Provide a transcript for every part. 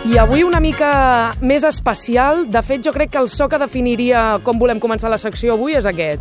I avui una mica més especial. De fet, jo crec que el so que definiria com volem començar la secció avui és aquest.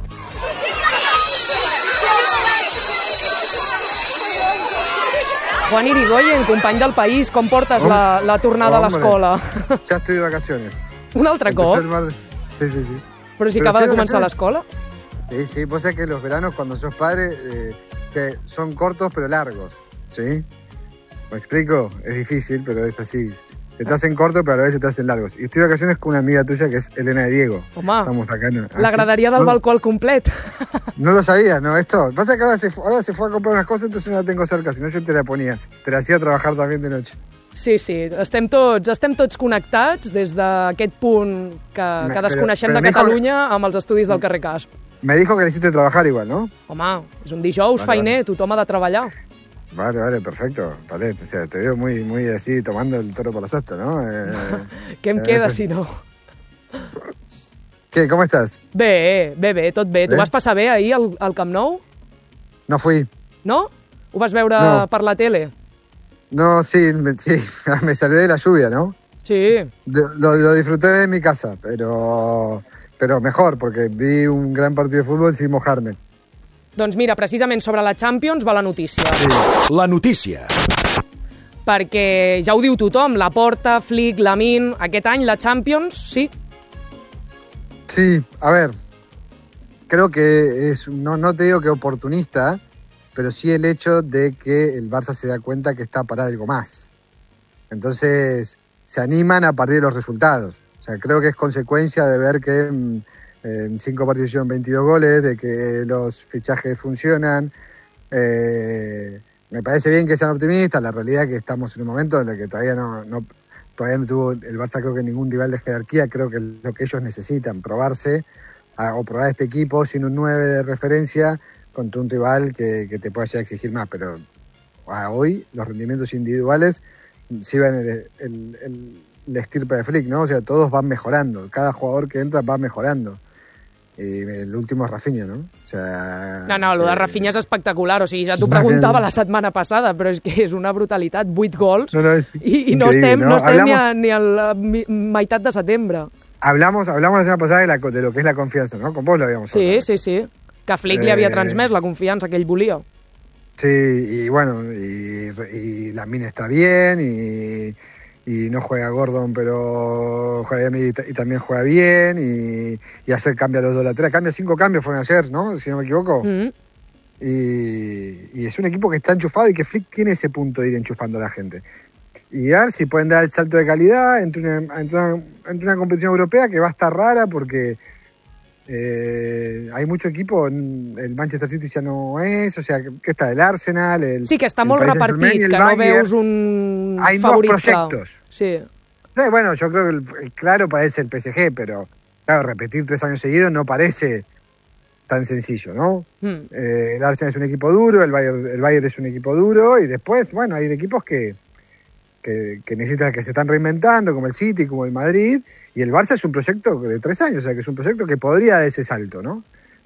Juan Irigoyen, company del País, com portes la tornada a l'escola? Ya estoy de vacaciones. Un altre cop? Sí. Però si acaba de començar l'escola? Sí, vos sabés que los veranos cuando sos padre que son cortos pero largos, ¿sí? ¿Me explico? Es difícil, pero es así. Se te hacen cortos, pero a veces se te hacen largos. Y estoy de vacaciones con una amiga tuya que es Elena de Diego. Home, estamos acá. l'agradaria del balcó al complet. No lo sabía, ¿no? Esto pasa que ahora se fue a comprar unas cosas, entonces no la tengo cerca, si no yo te la ponía. Te la hacía trabajar también de noche. Sí, estem tots connectats des d'aquest punt que desconeixem de Catalunya amb els estudis del carrer Casp. Me dijo que le hiciste trabajar igual, ¿no? Home, és un dijous feiner, tothom ha de treballar. Vale, perfecto. Vale, o sea, te veo muy así, tomando el toro por las astas, ¿no? Què em queda, si no? ¿Qué? ¿Cómo estás? Bé, tot bé. Tu vas passar bé ahir al Camp Nou? No fui. No? Ho vas veure per la tele? No, sí, me salvé de la lluvia, ¿no? Sí. Lo disfruté de mi casa, pero mejor, porque vi un gran partido de fútbol sin mojarme. Doncs mira, precisament sobre la Champions va la notícia. Sí. La notícia. Perquè ja ho diu tothom, Laporta, Flick, Lamine, aquest any la Champions, sí. Sí, a ver, creo que no te digo que oportunista, pero sí el hecho de que el Barça se da cuenta que está para algo más. Entonces se animan a partir de los resultados. O sea, creo que es consecuencia de ver que en 5 partidos hicieron 22 goles, de que los fichajes funcionan. Me parece bien que sean optimistas. La realidad es que estamos en un momento en el que todavía no tuvo el Barça, creo que ningún rival de jerarquía. Creo que lo que ellos necesitan, probarse o probar este equipo sin un 9 de referencia contra un rival que te pueda llegar a exigir más. Pero hoy los rendimientos individuales sirven el estirpe de Flick, ¿no? O sea, todos van mejorando. Cada jugador que entra va mejorando. I el último és Rafinha, no? O sea, no, lo de Rafinha és espectacular. O sigui, ja t'ho preguntava la setmana passada, però és que és una brutalitat. 8 gols i no estem ni a la meitat de setembre. Hablamos la semana pasada de lo que es la confianza, ¿no? Con vos lo habíamos hablado. Sí. Que Flick li havia transmès la confiança que ell volia. Sí, y bueno, y Lamine está bien y no juega Gordon, pero juega bien y también juega bien y ayer cambia los dos laterales, 5 cambios fueron ayer, ¿no? Si no me equivoco. Mm-hmm. Y es un equipo que está enchufado y que Flick tiene ese punto de ir enchufando a la gente. Y a ver si pueden dar el salto de calidad entre una competición europea que va a estar rara porque hay mucho equipo, el Manchester City ya no es, o sea, que está el Arsenal, sí, que està molt repartit, que no veus un hay favorit. Hay 2 proyectos. Sí. Bueno, yo creo que el claro parece el PSG, pero claro, repetir 3 años seguidos no parece tan sencillo, ¿no? El Arsenal es un equipo duro, el Bayern es un equipo duro, y después, bueno, hay equipos que necesitan, que se están reinventando, como el City, como el Madrid, y el Barça es un proyecto de 3 años, o sea, que es un proyecto que podría dar ese salto, ¿no?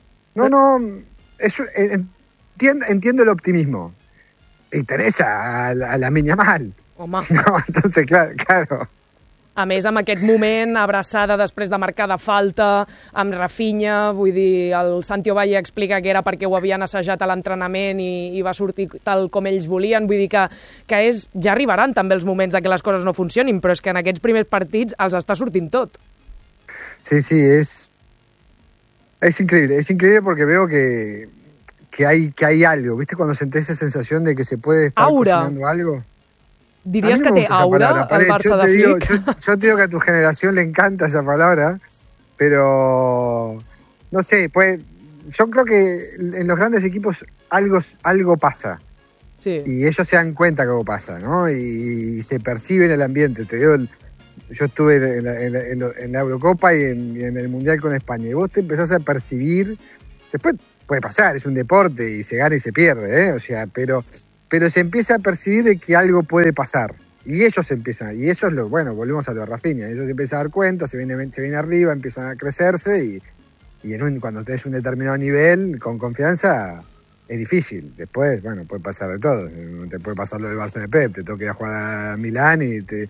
Entiendo el optimismo. Interesa a la Yamal. Home. No, entonces, claro. A més, amb aquest moment, abraçada després de marcar de falta, amb Rafinha, vull dir, el Santi Ovalle explica que era perquè ho havien assajat a l'entrenament i va sortir tal com ells volien, vull dir que ja arribaran també els moments de que les coses no funcionin, però és que en aquests primers partits els està sortint tot. Sí, es increíble porque veo que hay algo, ¿viste? Cuando sentís esa sensación de que se puede estar cocinando algo. ¿Dirías que te aura el Barça de Flick? Yo te digo que a tu generación le encanta esa palabra, pero no sé, pues yo creo que en los grandes equipos algo pasa. Sí. Y ellos se dan cuenta que algo pasa, ¿no? Y se percibe en el ambiente. Te digo, yo estuve en la Eurocopa y en el Mundial con España, y vos te empezás a percibir, después puede pasar, es un deporte y se gana y se pierde, o sea, pero se empieza a percibir de que algo puede pasar. Y ellos empiezan, y ellos, volvemos a lo de Rafinha, ellos se empiezan a dar cuenta, se viene arriba, empiezan a crecerse y cuando tenés un determinado nivel, con confianza, es difícil. Después, puede pasar de todo. Te puede pasar lo del Barça de Pep, te toca ir a jugar a Milán y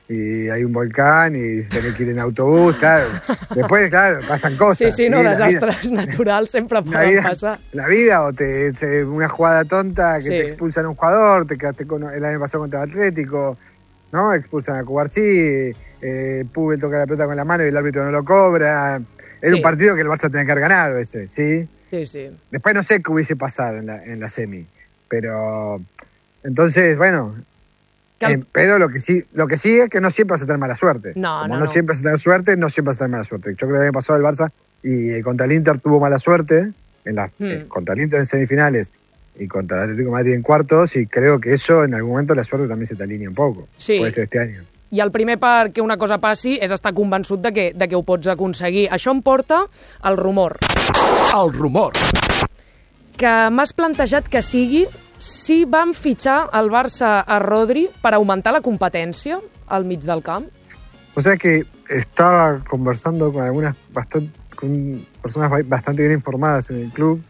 y hay un volcán y tenés que ir en autobús, claro. Después, claro, pasan cosas. Sí, no, desastres naturals sempre poden passar. La vida, o una jugada tonta que te expulsan a un jugador, te quedaste el año pasado contra el Atlético, ¿no? Expulsan a Cubarsí, Pubel toca la pelota con la mano y el árbitro no lo cobra. Era un partido que el Barça tenía que haber ganado ese, ¿sí? Sí. Después no sé qué hubiese pasado en la semi, pero entonces, bueno... pero lo que sí es que no siempre vas a tener mala suerte. No siempre vas a tener suerte, no siempre vas a tener mala suerte. Yo creo que el año pasado el Barça y contra el Inter tuvo mala suerte, contra el Inter en semifinales y contra el Atlético de Madrid en cuartos, y creo que eso en algún momento la suerte también se te alinea un poco. Sí. Puede ser este año. I el primer perquè una cosa passi és estar convençut de que ho pots aconseguir. Això em porta al rumor. El rumor. Que m'has plantejat que sigui si van fitxar el Barça a Rodri per augmentar la competència al mig del camp. O sea que estaba conversando con con personas bastante bien informadas en el club,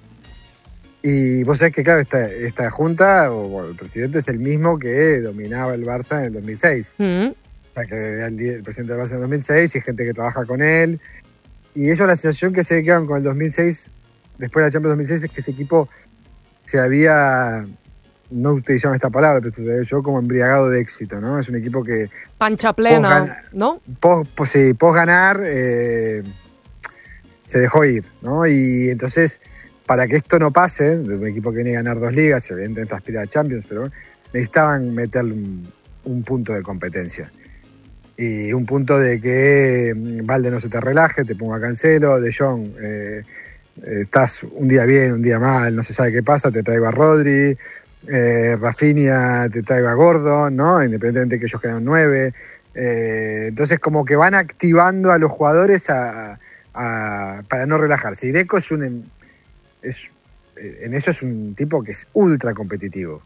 y vos sabés que, claro, esta junta, o el presidente es el mismo que dominaba el Barça en el 2006. O sea, que el presidente del Barça en el 2006 y hay gente que trabaja con él. Y ellos la sensación que se quedan con el 2006, después de la Champions 2006, es que ese equipo se había, no utilizaban esta palabra, pero yo como embriagado de éxito, ¿no? Es un equipo que... Pancha plena, ¿no? Post ganar, se dejó ir, ¿no? Y entonces, para que esto no pase, de un equipo que viene a ganar 2 ligas, evidentemente aspira a Champions, pero necesitaban meterle un punto de competencia. Y un punto de que Valde no se te relaje, te ponga Cancelo, De Jong, estás un día bien, un día mal, no se sabe qué pasa, te traigo a Rodri, Rafinha te traigo a Gordon, ¿no? Independientemente de que ellos quedan 9. Entonces como que van activando a los jugadores para no relajarse. Y Deco en eso es un tipo que es ultra competitivo.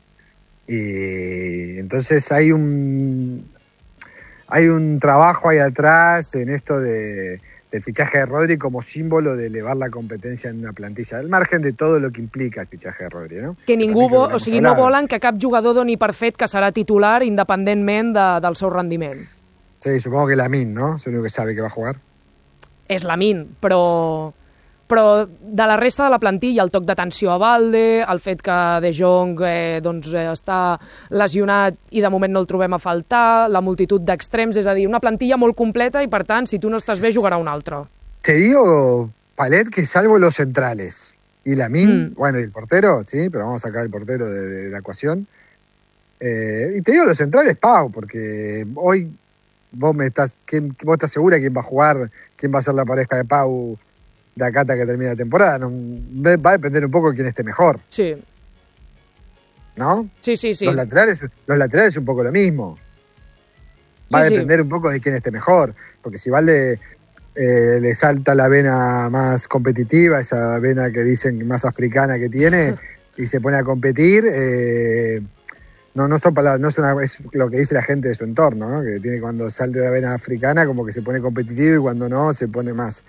Y entonces hay un trabajo ahí atrás en esto del fichaje de Rodri como símbolo de elevar la competencia en una plantilla, al margen de todo lo que implica el fichaje de Rodri, no? Que ningú no volen que cap jugador doni per fet que serà titular independentment del seu rendiment. Sí, supongo que Lamine, ¿no? Es el único que sabe que va a jugar. És Lamine, però de la resta de la plantilla, el toc d'atenció a Valde, el fet que De Jong està lesionat i de moment no el trobem a faltar, la multitud d'extrems, és a dir, una plantilla molt completa i, per tant, si tu no estàs bé, jugarà un altre. Te digo, Palet, que salvo los centrales y Lamine, bueno, y el portero, sí, pero vamos a sacar el portero de la ecuación. Y te digo los centrales, Pau, porque hoy vos estás segura quién va a jugar, quién va a ser la pareja de Pau de acá hasta que termine la temporada. No, va a depender un poco de quién esté mejor. Sí. ¿No? Sí. Los laterales un poco lo mismo. Va a depender un poco de quién esté mejor. Porque si Valde le salta la vena más competitiva, esa vena que dicen más africana que tiene, y se pone a competir, no son palabras, es lo que dice la gente de su entorno, ¿no? Que tiene, cuando sale de la vena africana, como que se pone competitivo, y cuando no, se pone más.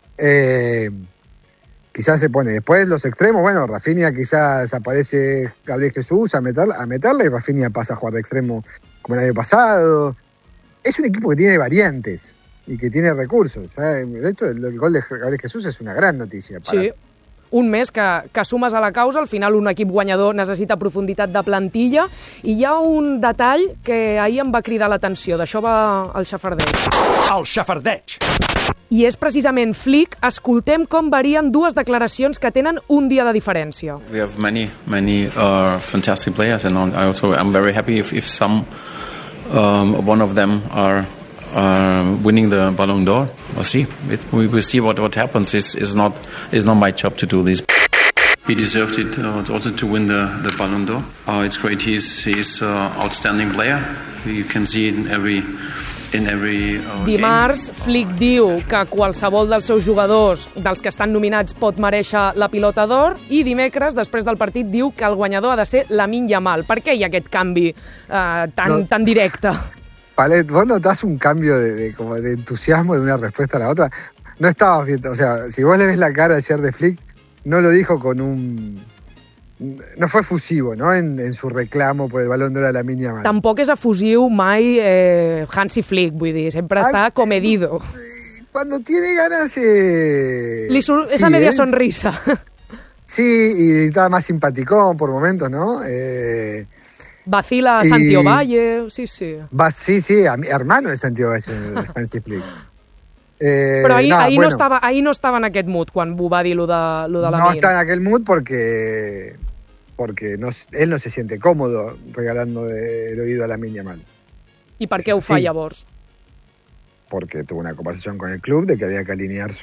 Quizás se pone. Después los extremos, bueno, Rafinha quizás aparece Gabriel Jesús a meterla, y Rafinha pasa a jugar de extremo como el año pasado. Es un equipo que tiene variantes y que tiene recursos. De hecho, el gol de Gabriel Jesús es una gran noticia. Sí, un mes que sumes a la causa. Al final un equip guanyador necessita profunditat de plantilla, i hi ha un detall que ahir em va cridar l'atenció. D'això va el xafardeig. El xafardeig. I és precisament Flick. Escoltem com varien 2 declaracions que tenen un dia de diferència. We have many fantastic players, and I'm very happy if some one of them are winning the Ballon d'Or. We'll see. We will see what happens. It's not my job to do this. He deserved it also to win the Ballon d'Or. It's great. He's an outstanding player. You can see it in every Dimarts, Flick diu que qualsevol dels seus jugadors, dels que estan nominats, pot merèixer la pilota d'or, i dimecres, després del partit, diu que el guanyador ha de ser Lamine Yamal. Per què hi ha aquest canvi tan directe? Palet, vos notás un cambio de entusiasmo de una respuesta a la otra. No estabas viendo, o sea, si vos le ves la cara ayer de Flick, no lo dijo con un no fue fusivo, ¿no? En su reclamo por el Balón de Oro a Lamine Yamal. Tampoc és efusiu mai Hansi Flick, vull dir, sempre està comedido. Cuando tiene ganas... Esa media sonrisa. Sí, y está más simpaticón por momentos, ¿no? Vacila a Santiago Valle, sí. Sí, hermano de Santiago Valle, Hansi Flick. Però ahir no estava en aquest mood quan ho va dir lo de Lamine. No está en aquel mood porque él no se siente cómodo regalando el oído a Lamine Yamal. ¿Y per què ho fa llavors? Porque tuvo una conversación con el club de que había que alinear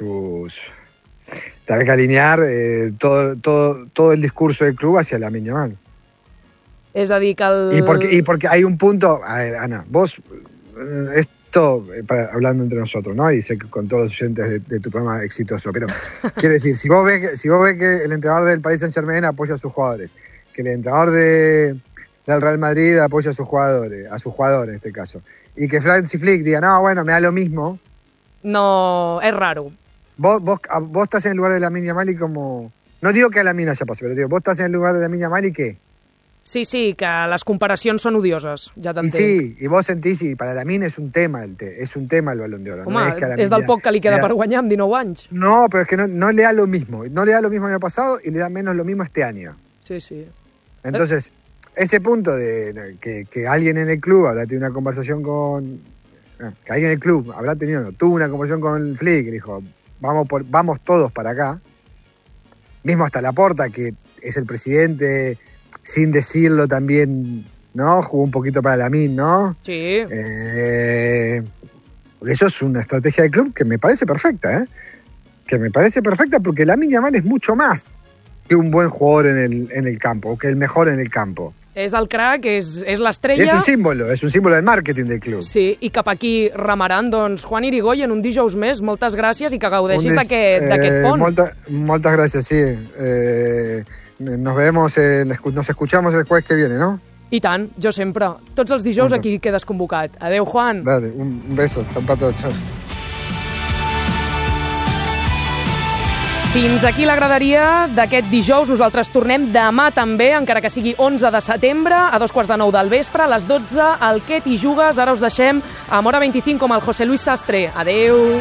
todo el discurso del club hacia Lamine Yamal. És a dir, que y porque hay un punto, a ver, Ana, vos, esto, hablando entre nosotros, ¿no? Y sé que con todos los oyentes de tu programa exitoso, pero quiero decir, si vos ves que el entrenador del Paris Saint-Germain apoya a sus jugadores, que el entrenador del Real Madrid apoya a sus jugadores en este caso, y que Hansi Flick diga, no, bueno, me da lo mismo. No, es raro. Vos estás en el lugar de Lamine Yamal y como... No digo que a Lamine haya pasado, pero digo, vos estás en el lugar de Lamine Yamal y ¿qué? Sí, que les comparacions són odioses, ja t'entenc. Sí, y vos sentís, y para Lamine es un tema el Balón de Oro. Home, no es és del poc que li queda per guanyar amb 19 anys. No, pero es que no le da lo mismo. No le da lo mismo el año pasado y le da menos lo mismo este año. Sí. Entonces, ese punto de que alguien en el club habrá tenido una conversación con... Que alguien en el club tuvo una conversación con Flick y le dijo, vamos todos para acá. Mismo hasta Laporta, que es el presidente... sin decirlo también, ¿no? Jugó un poquito para Lamine, ¿no? Sí. Eso es una estrategia del club que me parece perfecta, ¿eh? Que me parece perfecta porque Lamine Yamal es mucho más que un buen jugador en el campo, o que el mejor en el campo. És el crack, és l'estrella... És un símbolo del màrqueting del club. Sí, i cap aquí remaran, doncs, Juan Irigoyen, un dijous més, moltes gràcies i que gaudeixis d'aquest pont. Moltes gràcies, sí. Nos escuchamos el jueves que viene, ¿no? I tant, jo sempre. Tots els dijous aquí quedes convocat. Adeu, Juan. Dale, un beso. Tampa todo, chao. Fins aquí la graderia d'aquest dijous. Nosaltres tornem demà també, encara que sigui 11 de setembre, a 9:15 del vespre, a les 12, al Què t'hi jugues. Ara us deixem a Hora 25 amb el José Luis Sastre. Adeu.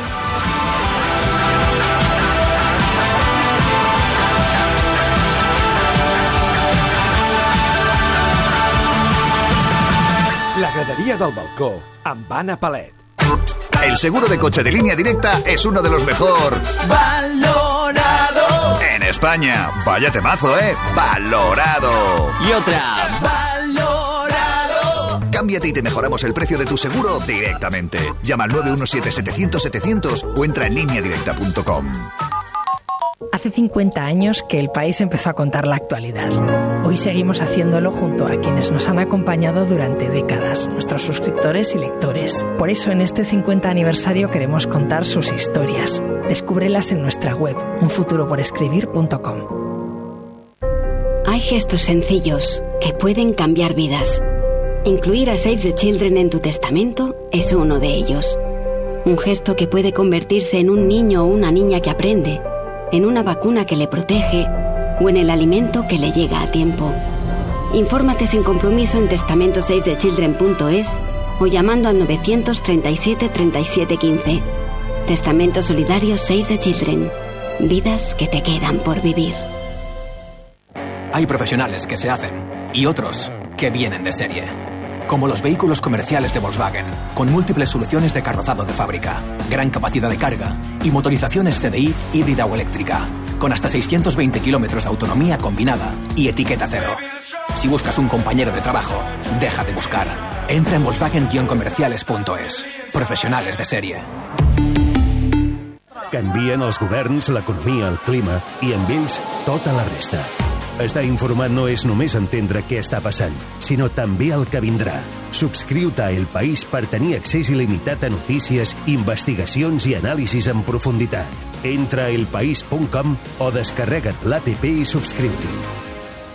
La gradería del balcó amb Anna Palet. El seguro de coche de Línea Directa es uno de los mejor valorado en España. Vaya temazo, ¿eh? Valorado. Y otra. Valorado. Cámbiate y te mejoramos el precio de tu seguro directamente. Llama al 917-700-700 o entra en lineadirecta.com. Hace 50 años que El País empezó a contar la actualidad. Hoy seguimos haciéndolo junto a quienes nos han acompañado durante décadas, nuestros suscriptores y lectores. Por eso en este 50 aniversario queremos contar sus historias. Descúbrelas en nuestra web, unfuturoporescribir.com. Hay gestos sencillos que pueden cambiar vidas. Incluir a Save the Children en tu testamento es uno de ellos. Un gesto que puede convertirse en un niño o una niña que aprende, en una vacuna que le protege o en el alimento que le llega a tiempo. Infórmate sin compromiso en testamentosavethechildren.es o llamando al 937 37 15. Testamento solidario Save the Children. Vidas que te quedan por vivir. Hay profesionales que se hacen y otros que vienen de serie. Como los vehículos comerciales de Volkswagen, con múltiples soluciones de carrozado de fábrica, gran capacidad de carga y motorizaciones CDI híbrida o eléctrica, con hasta 620 kilómetros de autonomía combinada y etiqueta cero. Si buscas un compañero de trabajo, deja de buscar. Entra en Volkswagen-comerciales.es. Profesionales de serie. Canvien els governs, l'economia, el clima i amb ells tota la resta. Estar informat no és només entendre què està passant, sinó també el que vindrà. Subscriu-te a El País per tenir accés il·limitat a notícies, investigacions i anàlisis en profunditat. Entra a elpaís.com o descarrega't l'APP i subscriu-t'hi.